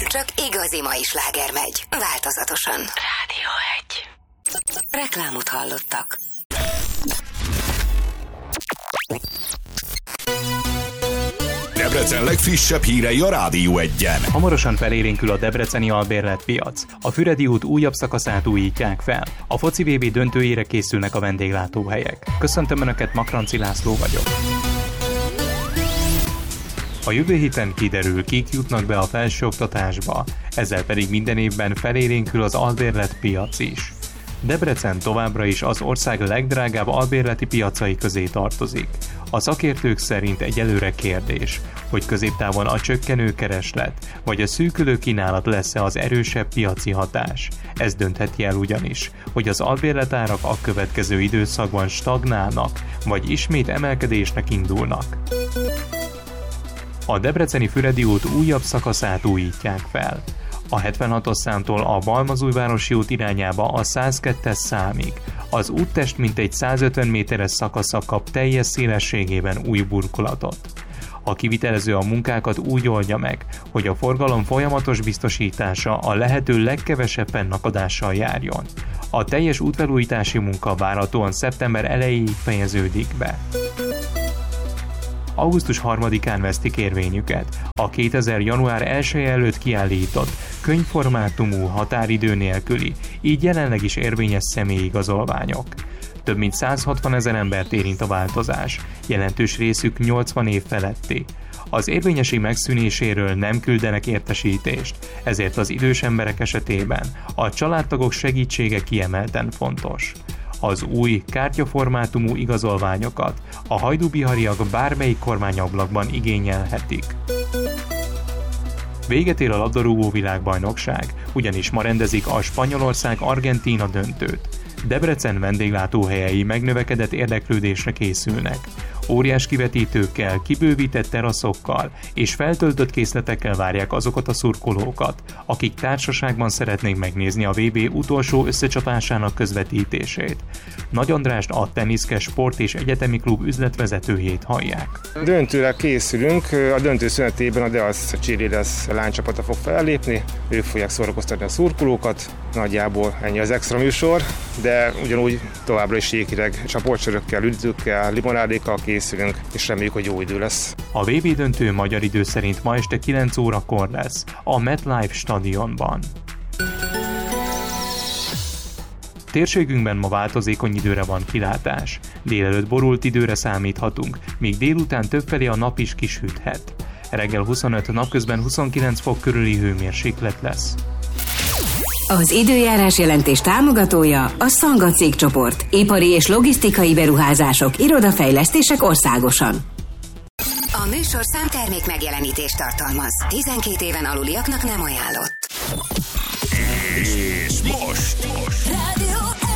csak igazi mai sláger megy. Változatosan. Rádió 1. Reklámot hallottak. Debrecen legfrissebb hírei a Rádió 1-en. Hamarosan felélénkül a debreceni albérletpiac. A Füredi út újabb szakaszát újítják fel. A foci VB döntőjére készülnek a vendéglátóhelyek. Köszöntöm Önöket, Makranci László vagyok. A jövő héten kiderül, kik jutnak be a felsőoktatásba, ezzel pedig minden évben felélénkül az albérletpiac is. Debrecen továbbra is az ország legdrágább albérleti piacai közé tartozik. A szakértők szerint egyelőre kérdés, hogy középtávon a csökkenő kereslet vagy a szűkülő kínálat lesz-e az erősebb piaci hatás. Ez döntheti el ugyanis, hogy az albérletárak a következő időszakban stagnálnak, vagy ismét emelkedésnek indulnak. A debreceni Füredi út újabb szakaszát újítják fel. A 76-os számtól a Balmazújvárosi út irányába a 102-es számig. Az úttest mintegy 150 méteres szakasza kap teljes szélességében új burkolatot. A kivitelező a munkákat úgy oldja meg, hogy a forgalom folyamatos biztosítása a lehető legkevesebb fennakadással járjon. A teljes útfelújítási munka várhatóan szeptember elejéig fejeződik be. Augusztus 3-án vesztik érvényüket a 2000. január 1 előtt kiállított, könyvformátumú, határidő nélküli, így jelenleg is érvényes személyigazolványok. Több mint 160 000 embert érint a változás, jelentős részük 80 év feletti. Az érvényesség megszűnéséről nem küldenek értesítést, ezért az idős emberek esetében a családtagok segítsége kiemelten fontos. Az új kártyaformátumú igazolványokat a hajdúbihariak bármelyik kormányablakban igényelhetik. Véget ér a labdarúgó világbajnokság, ugyanis ma rendezik a Spanyolország-Argentína döntőt. Debrecen vendéglátóhelyei megnövekedett érdeklődésre készülnek. Óriás kivetítőkkel, kibővített teraszokkal és feltöltött készletekkel várják azokat a szurkolókat, akik társaságban szeretnék megnézni a VB utolsó összecsapásának közvetítését. Nagy Andrást, a Teniszke Sport és Egyetemi Klub üzletvezetőjét hallják. Döntőre készülünk, a döntő szünetében a Deas Cheerleaders lánycsapata fog fellépni, ők fogják szórakoztatni a szurkolókat, nagyjából ennyi az extra műsor, de ugyanúgy továbbra is jéghideg csoportcsörökkel, üdítőkkel, limonádékkal készülünk, és reméljük, hogy jó idő lesz. A VB döntő magyar idő szerint ma este 9 órakor lesz a MetLife stadionban. Térségünkben ma változékony időre van kilátás. Délelőtt borult időre számíthatunk, míg délután többfelé a nap is kisüthet. Reggel 25, napközben 29 fok körüli hőmérséklet lesz. Az időjárás jelentés támogatója a Szanga cégcsoport. Ipari és logisztikai beruházások, irodafejlesztések országosan. A műsor számtermék megjelenítést tartalmaz. 12 éven aluliaknak nem ajánlott. És most! Rádió